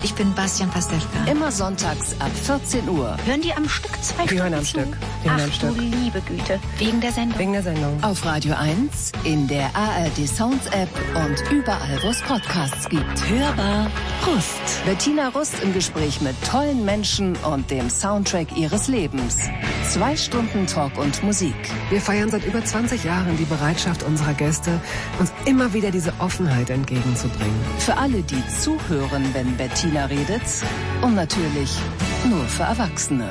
Ich bin Bastian Pastewka. Immer sonntags ab 14 Uhr. Hören die am Stück 2 Stunden? Die hören am Stück. Ach du liebe Güte. Wegen der Sendung? Wegen der Sendung. Auf Radio 1, in der ARD Sounds App und überall, wo es Podcasts gibt. Hörbar Rust. Bettina Rust im Gespräch mit tollen Menschen und dem Soundtrack ihres Lebens. 2 Stunden Talk und Musik. Wir feiern seit über 20 Jahren die Bereitschaft unserer Gäste, uns immer wieder diese Offenheit entgegenzubringen. Für alle, die zuhören, wenn Bettina redet. Und natürlich nur für Erwachsene.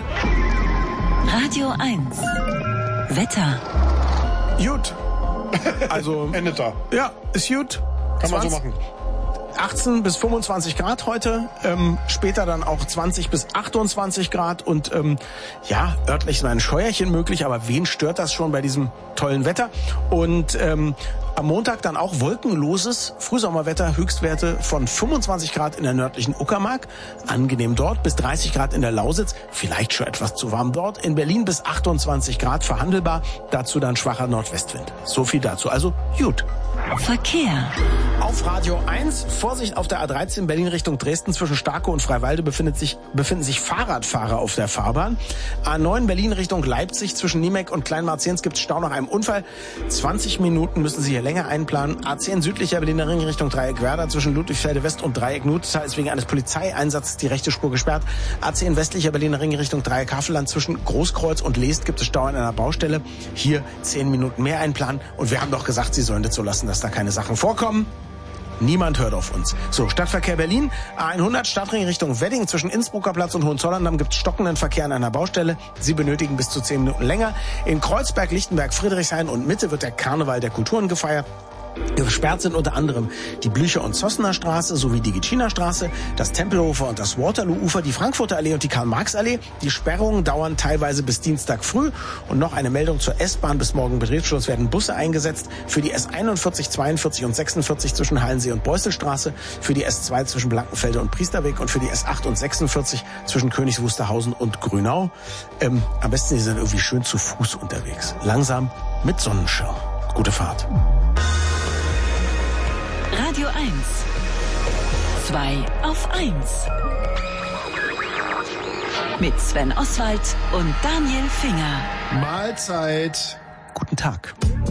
Radio 1. Wetter. Gut. Also endet da. Ja, ist gut. Kann man so machen. 18 bis 25 Grad heute, später dann auch 20 bis 28 Grad und ja, örtlich ist ein Scheuerchen möglich, aber wen stört das schon bei diesem tollen Wetter? Und am Montag dann auch wolkenloses Frühsommerwetter, Höchstwerte von 25 Grad in der nördlichen Uckermark, angenehm dort, bis 30 Grad in der Lausitz, vielleicht schon etwas zu warm dort, in Berlin bis 28 Grad verhandelbar, dazu dann schwacher Nordwestwind. So viel dazu, also gut. Verkehr. Auf Radio 1, Vorsicht auf der A13 Berlin Richtung Dresden zwischen Starke und Freiwalde befinden sich Fahrradfahrer auf der Fahrbahn. A9 Berlin Richtung Leipzig zwischen Niemek und Kleinmarziens gibt es Stau nach einem Unfall. 20 Minuten müssen Sie hier länger einplanen. A10 südlicher Berliner Ring Richtung Dreieck Werder zwischen Ludwigsfelde West und Dreieck Nutztal ist wegen eines Polizeieinsatzes die rechte Spur gesperrt. A10 westlicher Berliner Ring Richtung Dreieck Havelland zwischen Großkreuz und Leest gibt es Stau an einer Baustelle. Hier 10 Minuten mehr einplanen. Und wir haben doch gesagt, Sie sollen das so lassen, dass da keine Sachen vorkommen. Niemand hört auf uns. So, Stadtverkehr Berlin, A100 Stadtring Richtung Wedding zwischen Innsbrucker Platz und Hohenzollern gibt es stockenden Verkehr an einer Baustelle. Sie benötigen bis zu 10 Minuten länger. In Kreuzberg, Lichtenberg, Friedrichshain und Mitte wird der Karneval der Kulturen gefeiert. Gesperrt sind unter anderem die Blücher- und Zossener Straße sowie die Gitschiner Straße, das Tempelhofer und das Waterloo-Ufer, die Frankfurter Allee und die Karl-Marx-Allee. Die Sperrungen dauern teilweise bis Dienstag früh. Und noch eine Meldung zur S-Bahn. Bis morgen Betriebsschluss werden Busse eingesetzt für die S41, 42 und 46 zwischen Hallensee und Beuselstraße, für die S2 zwischen Blankenfelde und Priesterweg und für die S8 und 46 zwischen Königs Wusterhausen und Grünau. Am besten, Sie sind irgendwie schön zu Fuß unterwegs. Langsam mit Sonnenschirm. Gute Fahrt. Radio 1. 2 auf 1. Mit Sven Oswald und Daniel Finger. Mahlzeit. Guten Tag.